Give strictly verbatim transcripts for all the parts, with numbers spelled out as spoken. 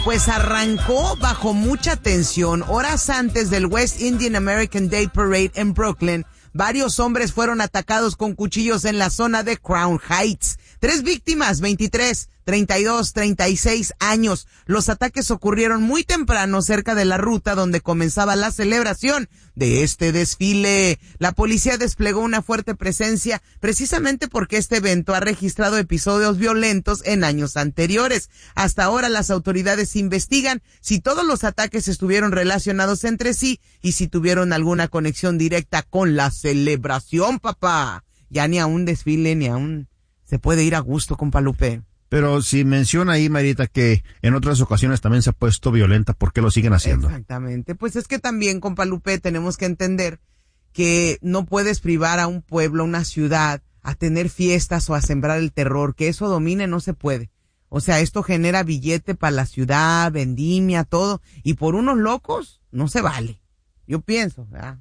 pues arrancó bajo mucha tensión. Horas antes del West Indian American Day Parade en Brooklyn, varios hombres fueron atacados con cuchillos en la zona de Crown Heights. Tres víctimas, veintitrés, treinta y dos, treinta y seis años. Los ataques ocurrieron muy temprano cerca de la ruta donde comenzaba la celebración de este desfile. La policía desplegó una fuerte presencia precisamente porque este evento ha registrado episodios violentos en años anteriores. Hasta ahora las autoridades investigan si todos los ataques estuvieron relacionados entre sí y si tuvieron alguna conexión directa con la celebración, papá. Ya ni a un desfile ni a un... se puede ir a gusto, compa Lupe. Pero si menciona ahí, Marita, que en otras ocasiones también se ha puesto violenta, ¿por qué lo siguen haciendo? Exactamente. Pues es que también, compa Lupe, tenemos que entender que no puedes privar a un pueblo, a una ciudad, a tener fiestas o a sembrar el terror. Que eso domine no se puede. O sea, esto genera billete para la ciudad, vendimia, todo. Y por unos locos, no se vale. Yo pienso, ¿verdad?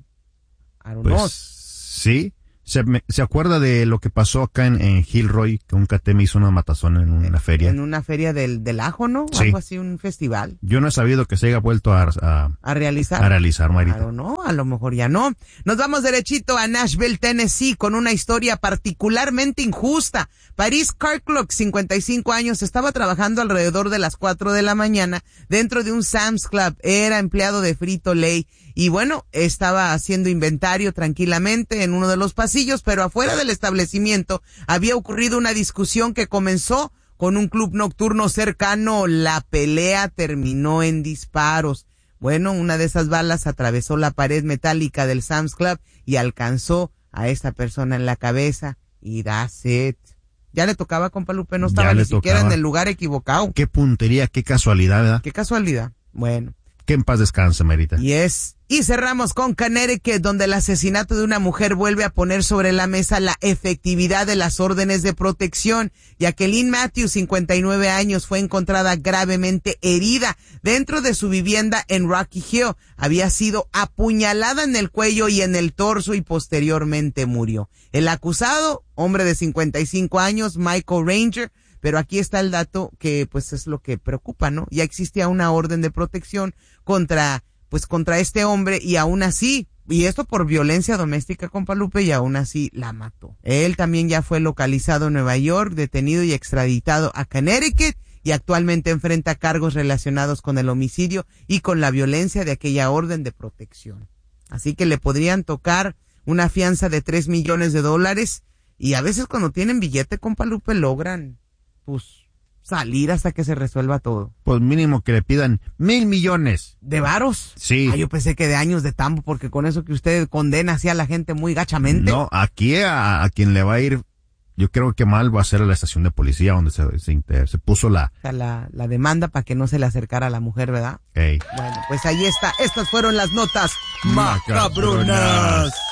I don't pues, know. sí. ¿Se, me, ¿Se acuerda de lo que pasó acá en, en Gilroy, que un cateme hizo una matazón en una en, feria? En una feria del, del ajo, ¿no? Sí. Algo así, un festival. Yo no he sabido que se haya vuelto a... A, ¿A realizar? A realizar, Marita. Claro, no, a lo mejor ya no. Nos vamos derechito a Nashville, Tennessee, con una historia particularmente injusta. Paris Carclock, cincuenta y cinco años, estaba trabajando alrededor de las cuatro de la mañana dentro de un Sam's Club. Era empleado de Frito-Lay. Y bueno, estaba haciendo inventario tranquilamente en uno de los pasillos, pero afuera del establecimiento había ocurrido una discusión que comenzó con un club nocturno cercano. La pelea terminó en disparos. Bueno, una de esas balas atravesó la pared metálica del Sam's Club y alcanzó a esta persona en la cabeza. Y that's it. Ya le tocaba, compa Lupe, no estaba ni siquiera tocaba. En el lugar equivocado. Qué puntería, qué casualidad, ¿verdad? Qué casualidad. Bueno. Que en paz descanse, Marita. Y es, y cerramos con Connecticut, donde el asesinato de una mujer vuelve a poner sobre la mesa la efectividad de las órdenes de protección. Jacqueline Matthews, cincuenta y nueve años, fue encontrada gravemente herida dentro de su vivienda en Rocky Hill. Había sido apuñalada en el cuello y en el torso y posteriormente murió. El acusado, hombre de cincuenta y cinco años, Michael Ranger. Pero aquí está el dato que pues es lo que preocupa, ¿no? Ya existía una orden de protección contra, pues contra este hombre y aún así, y esto por violencia doméstica, compa Lupe, y aún así la mató. Él también ya fue localizado en Nueva York, detenido y extraditado a Connecticut y actualmente enfrenta cargos relacionados con el homicidio y con la violencia de aquella orden de protección. Así que le podrían tocar una fianza de tres millones de dólares y a veces cuando tienen billete, compa Lupe, logran pues salir hasta que se resuelva todo. Pues mínimo que le pidan mil millones. ¿De varos? Sí. Ah, yo pensé que de años de tambo, porque con eso que usted condena así a la gente muy gachamente. No, aquí a, a quien le va a ir, yo creo que mal va a ser a la estación de policía donde se, se, se puso la... O sea, la, la demanda para que no se le acercara a la mujer, ¿verdad? Hey. Bueno, pues ahí está. Estas fueron las notas macabronas.